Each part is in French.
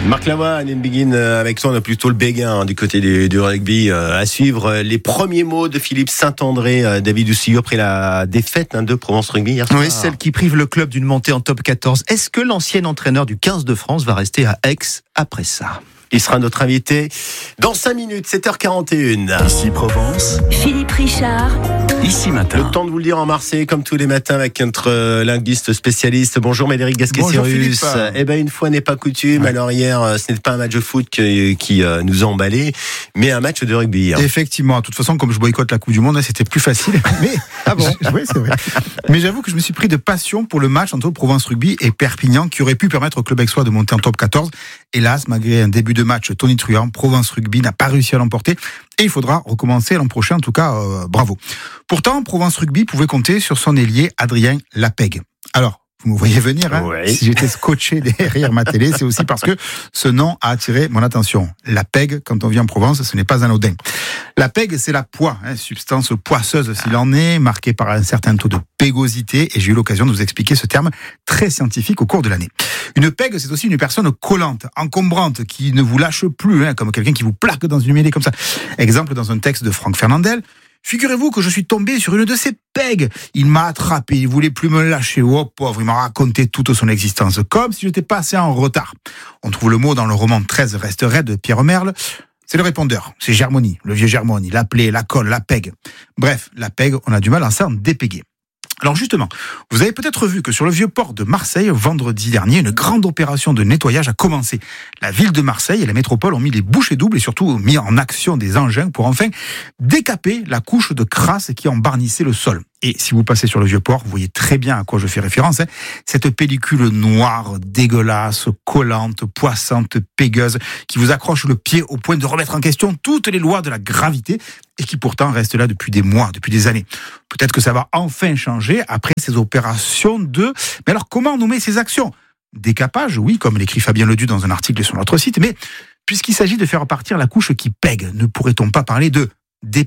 Marc Lavoine et Begin avec toi, on a plutôt le béguin du côté du rugby à suivre. Les premiers mots de Philippe Saint-André, David Doucillou après la défaite de Provence Rugby hier soir. Oui, celle qui prive le club d'une montée en top 14. Est-ce que l'ancien entraîneur du 15 de France va rester à Aix après ça ? Il sera notre invité dans 5 minutes, 7h41. Ici Provence, Philippe Richard. Ici Matin. Le temps de vous le dire en Marseille, comme tous les matins, avec notre linguiste spécialiste. Bonjour Médéric Gasquet-Cyrus. Eh ben, une fois n'est pas coutume. Ouais. Alors hier, ce n'est pas un match de foot qui nous a emballés, mais un match de rugby. Effectivement. De toute façon, comme je boycotte la Coupe du Monde, c'était plus facile. Mais ah bon. Oui, c'est vrai. Mais j'avoue que je me suis pris de passion pour le match entre Provence Rugby et Perpignan, qui aurait pu permettre au club aixois de monter en top 14. Hélas, malgré un début de match tonitruant, Provence Rugby n'a pas réussi à l'emporter. Et il faudra recommencer l'an prochain, en tout cas, bravo. Pourtant, Provence Rugby pouvait compter sur son ailier Adrien Lapègue. Alors, vous me voyez venir, hein, oui. Si j'étais scotché derrière ma télé, c'est aussi parce que ce nom a attiré mon attention. Lapègue, quand on vit en Provence, ce n'est pas anodin. Lapègue, c'est la poix, substance poisseuse s'il en est, marquée par un certain taux de pégosité, et j'ai eu l'occasion de vous expliquer ce terme très scientifique au cours de l'année. Une pègue, c'est aussi une personne collante, encombrante, qui ne vous lâche plus, comme quelqu'un qui vous plaque dans une mêlée comme ça. Exemple dans un texte de Franck Fernandel. Figurez-vous que je suis tombé sur une de ces pègues. Il m'a attrapé, il voulait plus me lâcher. Oh pauvre, il m'a raconté toute son existence, comme si j'étais passé en retard. On trouve le mot dans le roman 13 reste raide de Pierre Merle. C'est le répondeur, c'est Germony, le vieux Germony, la plaie, la colle, la pègue. Bref, la pègue, on a du mal à s'en dépéguer. Alors justement, vous avez peut-être vu que sur le vieux port de Marseille, vendredi dernier, une grande opération de nettoyage a commencé. La ville de Marseille et la métropole ont mis les bouchées doubles et surtout mis en action des engins pour enfin décaper la couche de crasse qui embarnissait le sol. Et si vous passez sur le vieux port, vous voyez très bien à quoi je fais référence. Cette pellicule noire, dégueulasse, collante, poissante, pégueuse, qui vous accroche le pied au point de remettre en question toutes les lois de la gravité et qui pourtant reste là depuis des mois, depuis des années. Peut-être que ça va enfin changer après ces opérations de... Mais alors comment nommer ces actions ? Décapage, oui, comme l'écrit Fabien Ledu dans un article sur notre site, mais puisqu'il s'agit de faire partir la couche qui pègue, ne pourrait-on pas parler de dépégage ?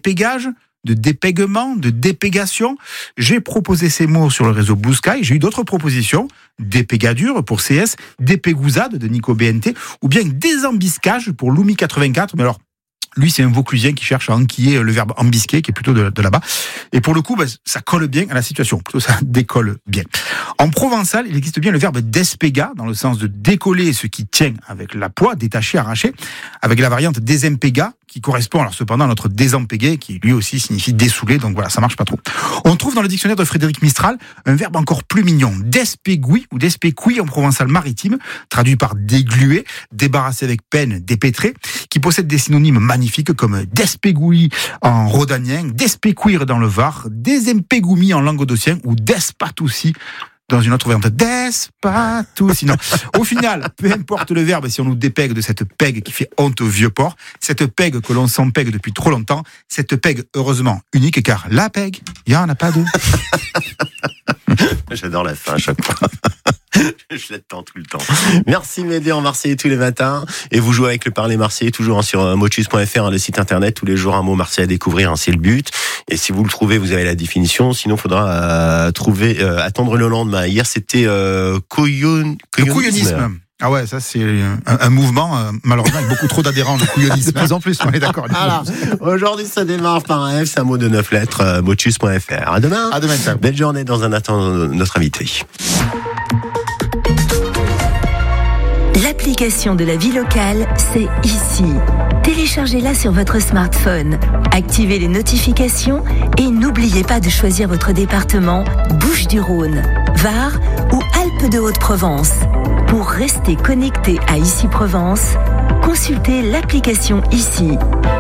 De dépèguement, de dépégation. J'ai proposé ces mots sur le réseau Blue Sky. J'ai eu d'autres propositions. Dépégadure pour CS, dépégousade de Nico BNT, ou bien désembiscage pour Loumi 84. Mais alors, lui, c'est un Vauclusien qui cherche à enquiller le verbe embisquer, qui est plutôt de là-bas. Et pour le coup, ça colle bien à la situation. Plutôt, ça décolle bien. En provençal, il existe bien le verbe despega, dans le sens de décoller ce qui tient avec la poix, détacher, arracher, avec la variante désempega, qui correspond alors cependant à notre désempégué, qui lui aussi signifie dessouler, donc voilà, ça marche pas trop. On trouve dans le dictionnaire de Frédéric Mistral un verbe encore plus mignon, despegui ou despecui en provençal maritime, traduit par dégluer, débarrasser avec peine, dépêtrer, qui possède des synonymes magnifiques comme despegoui en rhodanien, despecuir dans le Var, desempégoumi en languedocien ou despatoussi dans une autre variante, despatoussi. Non. Au final, peu importe le verbe, si on nous dépègue de cette pègue qui fait honte au vieux port, cette pègue que l'on s'empègue depuis trop longtemps, cette pègue heureusement unique, car la pègue, il n'y en a pas deux. J'adore la fin à chaque fois. Je l'attends tout le temps. Merci Médé en Marseille tous les matins. Et vous jouez avec le Parler Marseillais toujours sur motus.fr, le site internet. Tous les jours un mot marseillais à découvrir, c'est le but. Et si vous le trouvez, vous avez la définition. Sinon, il faudra attendre le lendemain. Hier, c'était couillonisme. Ah ouais, ça c'est un mouvement, malheureusement, avec beaucoup trop d'adhérents, le couillonisme. De plus en plus, on est d'accord. Voilà. Aujourd'hui, ça démarre par un F, c'est un mot de 9 lettres, motus.fr. À demain. À demain, ça. Belle journée dans un instant, notre invité. L'application de la vie locale, c'est ici. Téléchargez-la sur votre smartphone, activez les notifications et n'oubliez pas de choisir votre département Bouches-du-Rhône, Var ou Alpes-de-Haute-Provence. Pour rester connecté à Ici Provence, consultez l'application ici.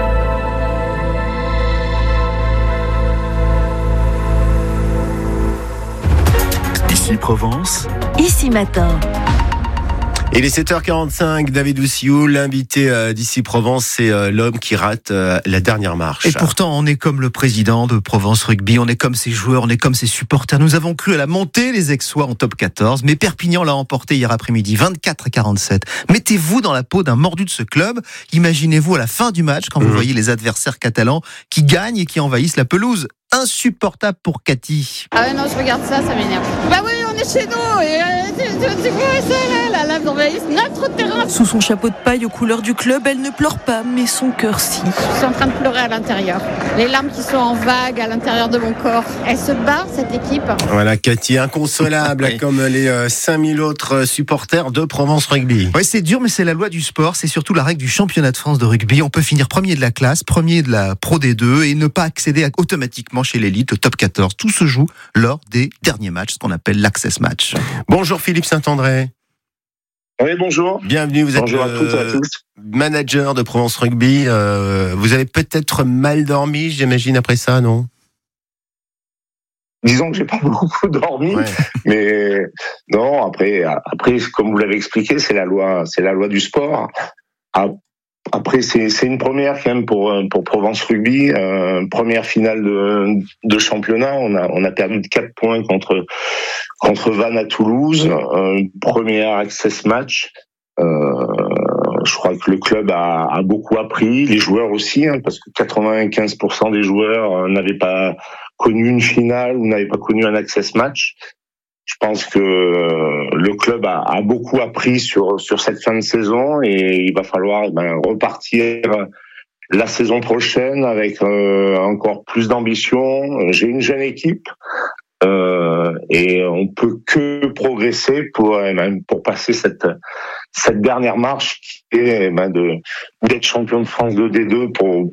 Ici Provence, Ici Matin. Il est 7h45, David Doucillou, l'invité d'Ici Provence, c'est l'homme qui rate la dernière marche. Et pourtant, on est comme le président de Provence Rugby, on est comme ses joueurs, on est comme ses supporters. Nous avons cru à la montée, les Aixois en top 14, mais Perpignan l'a emporté hier après-midi, 24-47. Mettez-vous dans la peau d'un mordu de ce club. Imaginez-vous à la fin du match, quand vous voyez les adversaires catalans qui gagnent et qui envahissent la pelouse. Insupportable pour Cathy. Ah ouais, non, je regarde ça m'énerve. Bah oui, on est chez nous. Et, tu vois ça là, là, notre terrain. Sous son chapeau de paille aux couleurs du club, elle ne pleure pas, mais son cœur si. Je suis en train de pleurer à l'intérieur. Les larmes qui sont en vague à l'intérieur de mon corps. Elle se bat, cette équipe. Voilà, Cathy, inconsolable, Oui. comme les 5000 autres supporters de Provence Rugby. Ouais, c'est dur, mais c'est la loi du sport. C'est surtout la règle du championnat de France de rugby. On peut finir premier de la classe, premier de la Pro D2 et ne pas accéder automatiquement chez l'élite, le top 14. Tout se joue lors des derniers matchs, ce qu'on appelle l'access match. Bonjour Philippe Saint-André. Oui, bonjour. Bienvenue, vous êtes Bonjour à toutes et à tous. manager de Provence Rugby. Vous avez peut-être mal dormi, j'imagine, après ça, non? Disons que j'ai pas beaucoup dormi, Ouais. mais non, après, comme vous l'avez expliqué, c'est la loi du sport. Après, c'est une première quand même pour Provence Rugby, première finale de championnat. On a perdu de 4 points contre Vannes à Toulouse, premier access match. Je crois que le club a beaucoup appris, les joueurs aussi, parce que 95% des joueurs n'avaient pas connu une finale ou n'avaient pas connu un access match. Je pense que le club a beaucoup appris sur cette fin de saison et il va falloir repartir la saison prochaine avec encore plus d'ambition. J'ai une jeune équipe et on peut que progresser pour passer cette dernière marche qui est d'être champion de France de D2 pour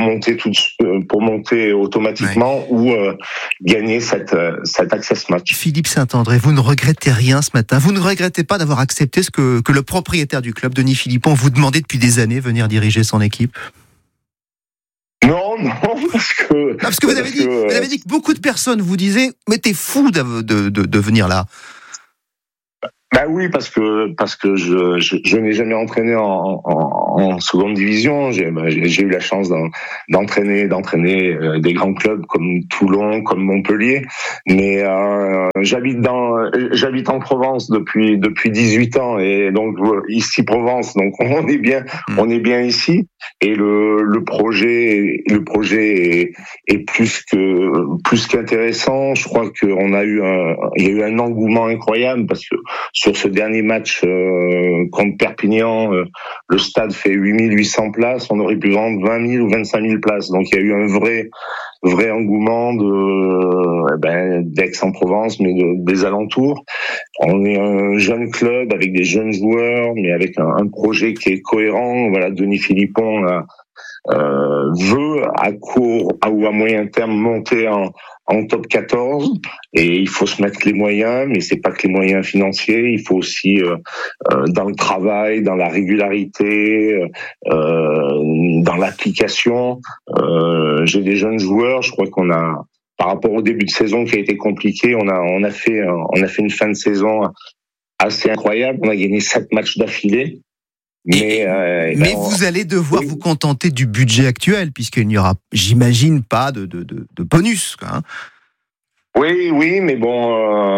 monter automatiquement ou gagner cet access match. Philippe Saint-André, vous ne regrettez rien ce matin. Vous ne regrettez pas d'avoir accepté ce que le propriétaire du club, Denis Philippon, vous demandait depuis des années, venir diriger son équipe? Non, parce que vous avez dit que beaucoup de personnes vous disaient, mais t'es fou de venir là. Bah oui, parce que je n'ai jamais entraîné en seconde division. J'ai eu la chance d'entraîner des grands clubs comme Toulon, comme Montpellier. Mais j'habite en Provence depuis 18 ans et donc ici Provence. Donc on est bien ici. Et le projet est plus qu'intéressant. Je crois qu'il y a eu un engouement incroyable parce que sur ce dernier match contre Perpignan, le stade fait 8800 places. On aurait pu vendre 20 000 ou 25 000 places. Donc il y a eu un vrai engouement d'Aix-en-Provence, mais des alentours. On est un jeune club avec des jeunes joueurs, mais avec un projet qui est cohérent. Voilà, Denis Philippon veut à court ou à moyen terme monter en top 14 et il faut se mettre les moyens, mais c'est pas que les moyens financiers, il faut aussi dans le travail, dans la régularité, dans l'application. J'ai des jeunes joueurs, je crois qu'on a, par rapport au début de saison qui a été compliqué, on a fait une fin de saison assez incroyable, on a gagné 7 matchs d'affilée. Mais vous allez devoir vous contenter du budget actuel, puisqu'il n'y aura, j'imagine, pas de bonus, quoi, hein. Oui, mais bon,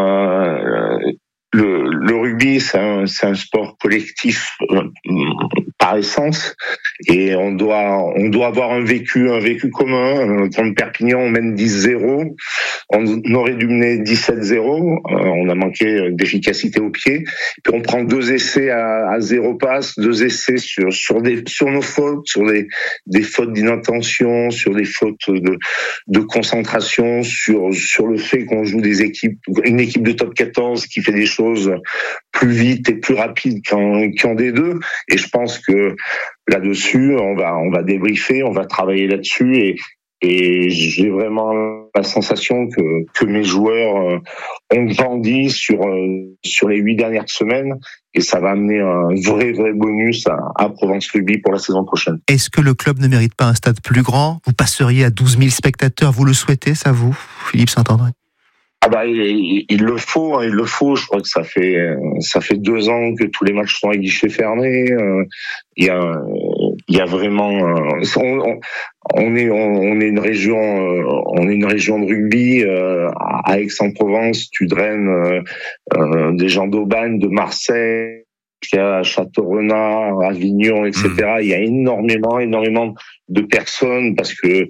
le rugby, c'est un sport collectif par essence, et on doit avoir un vécu commun. Contre Perpignan, on mène 10-0, on aurait dû mener 17-0, on a manqué d'efficacité au pied, puis on prend 2 essais à 0 passe, 2 essais sur nos fautes, sur des fautes d'inattention, sur des fautes de concentration, sur le fait qu'on joue une équipe de top 14 qui fait des choses plus vite et plus rapide qu'en D2, et je pense que là-dessus on va débriefer, on va travailler là-dessus, et j'ai vraiment la sensation que mes joueurs ont grandi sur les 8 dernières semaines, et ça va amener un vrai bonus à Provence Rugby pour la saison prochaine. Est-ce que le club ne mérite pas un stade plus grand? Vous passeriez à 12 000 spectateurs, vous le souhaitez, ça, vous, Philippe Saint-André? Il le faut. Je crois que ça fait 2 ans que tous les matchs sont à guichet fermé. Il y a vraiment, on est une région de rugby. À Aix-en-Provence, tu draines des gens d'Aubagne, de Marseille, à Château-Renard, Avignon, etc. Il y a énormément de personnes parce qu'il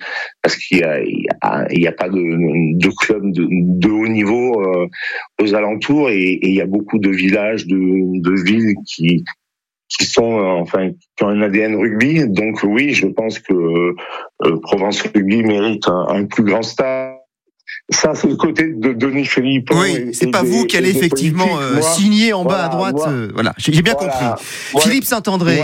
y a pas de club de haut niveau aux alentours et il y a beaucoup de villages, de villes qui sont qui ont un ADN rugby. Donc oui, je pense que Provence Rugby mérite un plus grand stade. Ça, c'est le côté de Denis Philippe. Oui, c'est pas vous qui allez effectivement signer en bas à droite. Voilà, j'ai bien compris. Philippe Saint-André.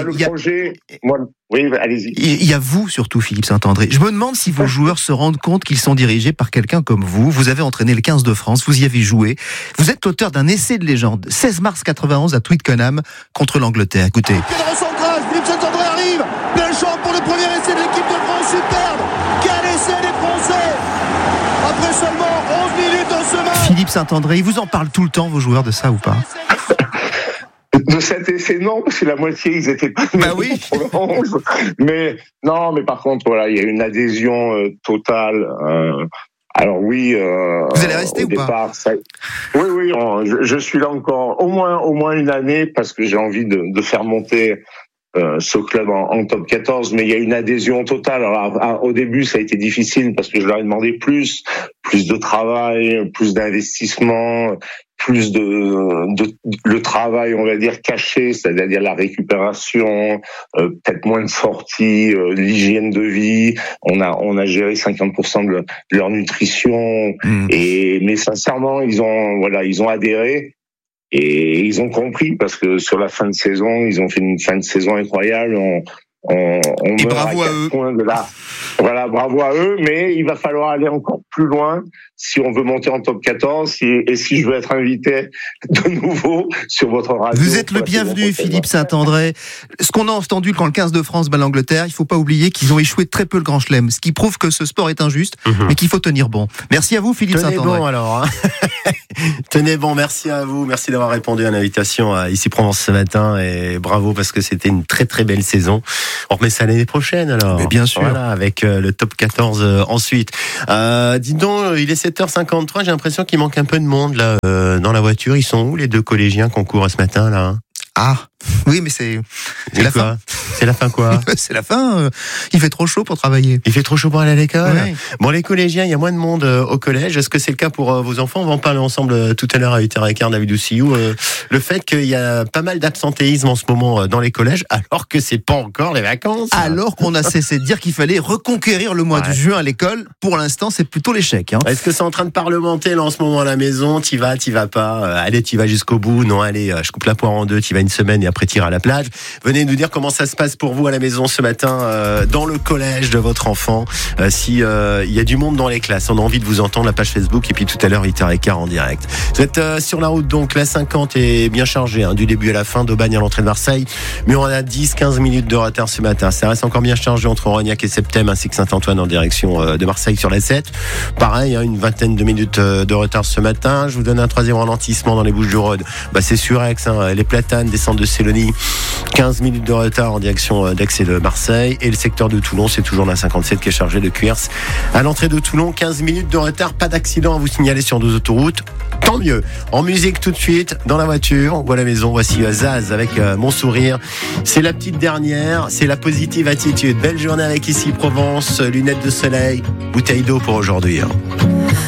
Oui, allez-y. Il y a vous surtout, Philippe Saint-André. Je me demande si vos joueurs se rendent compte qu'ils sont dirigés par quelqu'un comme vous. Vous avez entraîné le 15 de France, vous y avez joué. Vous êtes l'auteur d'un essai de légende, 16 mars 91 à Twickenham contre l'Angleterre. Écoutez. Quel recentrage, Philippe Saint-André arrive. Plein champ pour le premier essai de l'équipe de France, superbe. Quel essai des Français. Après seulement 11 minutes dans ce match. Philippe Saint-André, ils vous en parlent tout le temps, vos joueurs, de ça ou pas? De cet essai, non, parce que la moitié, ils étaient pas oui. Mais par contre, voilà, il y a une adhésion totale. Alors oui, vous allez rester ou départ, pas? Oui, je suis là encore au moins une année parce que j'ai envie de faire monter ce club en top 14, mais il y a une adhésion totale. Alors, au début, ça a été difficile parce que je leur ai demandé plus de travail, plus d'investissement, plus le travail, on va dire, caché, c'est-à-dire la récupération, peut-être moins de sorties, l'hygiène de vie. On a géré 50% de leur nutrition, mais sincèrement, ils ont adhéré. Et ils ont compris parce que sur la fin de saison, ils ont fait une fin de saison incroyable. Et bravo à eux. Voilà, bravo à eux, mais il va falloir aller encore plus loin si on veut monter en top 14 et si je veux être invité de nouveau sur votre radio. Vous êtes le bienvenu, Philippe Saint-André. Ce qu'on a entendu quand le 15 de France bat l'Angleterre, il faut pas oublier qu'ils ont échoué très peu le Grand Chelem, ce qui prouve que ce sport est injuste, mais qu'il faut tenir bon. Merci à vous, Philippe Saint-André. Tenez bon alors. Tenez bon, merci à vous, merci d'avoir répondu à l'invitation à Ici Provence ce matin et bravo parce que c'était une très très belle saison. On remet ça l'année prochaine alors. Mais bien sûr. Voilà, avec le top 14 ensuite. Dis donc, il est 7h53, j'ai l'impression qu'il manque un peu de monde là dans la voiture. Ils sont où les deux collégiens qu'on court ce matin là? Ah, oui, mais c'est la fin. C'est la fin quoi? C'est la fin. Il fait trop chaud pour travailler. Il fait trop chaud pour aller à l'école. Ouais. Bon, les collégiens, il y a moins de monde au collège. Est-ce que c'est le cas pour vos enfants? On va en parler ensemble tout à l'heure à 8h15, David Oussiou. Le fait qu'il y a pas mal d'absentéisme en ce moment dans les collèges, alors que c'est pas encore les vacances. Alors qu'on a cessé de dire qu'il fallait reconquérir le mois de juin à l'école. Pour l'instant, c'est plutôt l'échec. Est-ce que c'est en train de parlementer là en ce moment à la maison? T'y vas pas? Allez, t'y vas jusqu'au bout? Non, allez, je coupe la poire en deux. T'y vas une semaine et après t'iras à la plage. Venez nous dire comment ça se passe pour vous à la maison ce matin dans le collège de votre enfant. Si y a du monde dans les classes, on a envie de vous entendre, la page Facebook et puis tout à l'heure 8h15 en direct. Vous êtes sur la route donc, la 50 est bien chargée du début à la fin, d'Aubagne à l'entrée de Marseille, mais on a 10-15 minutes de retard ce matin. Ça reste encore bien chargé entre Orognac et Septem ainsi que Saint-Antoine en direction de Marseille sur la 7. Pareil, une vingtaine de minutes de retard ce matin. Je vous donne un troisième ralentissement dans les Bouches-du-Rhône. C'est sur Aix, les Platanes descendent de Sélonie. 15 minutes de retard en direction d'Aix et de Marseille. Et le secteur de Toulon, c'est toujours la 57 qui est chargée de Cuers. À l'entrée de Toulon, 15 minutes de retard. Pas d'accident à vous signaler sur nos autoroutes. Tant mieux. En musique tout de suite, dans la voiture ou à la maison, voici Zaz avec Mon Sourire. C'est la petite dernière, c'est la positive attitude. Belle journée avec Ici Provence, lunettes de soleil, bouteille d'eau pour aujourd'hui.